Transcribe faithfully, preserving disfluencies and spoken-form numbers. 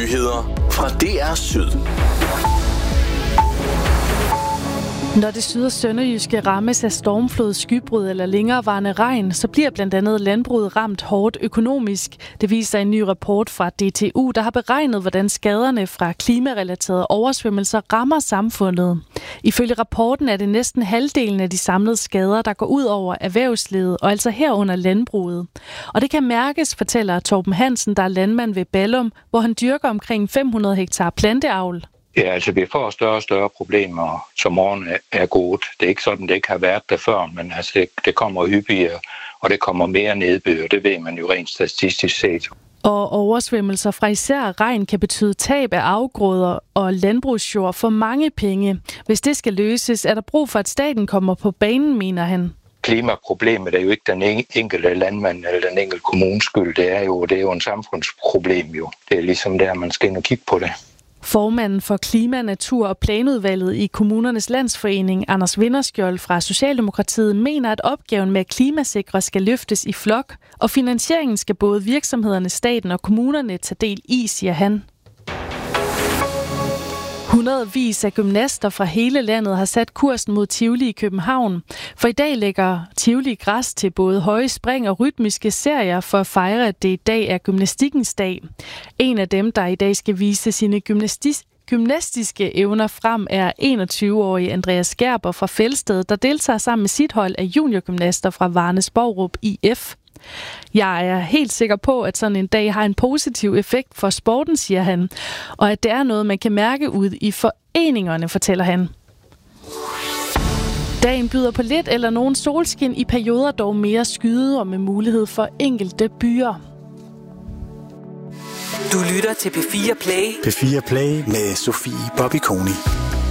Nyheder fra D R Syd. Når det syd- og sønderjyske rammes af stormflod, skybrud eller længerevarende regn, så bliver blandt andet landbruget ramt hårdt økonomisk. Det viser en ny rapport fra D T U, der har beregnet, hvordan skaderne fra klimarelaterede oversvømmelser rammer samfundet. Ifølge rapporten er det næsten halvdelen af de samlede skader, der går ud over erhvervslivet, og altså herunder landbruget. Og det kan mærkes, fortæller Torben Hansen, der er landmand ved Ballum, hvor han dyrker omkring fem hundrede hektar planteavl. Ja, altså vi får større og større problemer, som årene er gået. Det er ikke sådan, det ikke har været der før, men altså, det kommer hyppigere, og det kommer mere nedbør. Det ved man jo rent statistisk set. Og oversvømmelser fra især regn kan betyde tab af afgrøder og landbrugsjord for mange penge. Hvis det skal løses, er der brug for, at staten kommer på banen, mener han. Klimaproblemet er jo ikke den enkelte landmand eller den enkelte kommunes skyld. Det er jo, det er jo en samfundsproblem jo. Det er ligesom der, man skal ind og kigge på det. Formanden for Klima-, Natur- og Planudvalget i Kommunernes Landsforening, Anders Vinderskjold fra Socialdemokratiet, mener, at opgaven med at klimasikre skal løftes i flok, og finansieringen skal både virksomhederne, staten og kommunerne tage del i, siger han. Hundredvis af gymnaster fra hele landet har sat kursen mod Tivoli i København. For i dag lægger Tivoli græs til både høje spring og rytmiske serier for at fejre, at det i dag er gymnastikkens dag. En af dem, der i dag skal vise sine gymnastis- gymnastiske evner frem, er enogtyve-årige Andreas Gerber fra Felsted, der deltager sammen med sit hold af juniorgymnaster fra Varnes-Borup I F. Jeg er helt sikker på, at sådan en dag har en positiv effekt for sporten, siger han, og at det er noget, man kan mærke ud i foreningerne, fortæller han. Dagen byder på lidt eller nogen solskin, i perioder dog mere skyde og med mulighed for enkelte byer. Du lytter til P fire Play. P fire Play med Sofie Bobby Koni.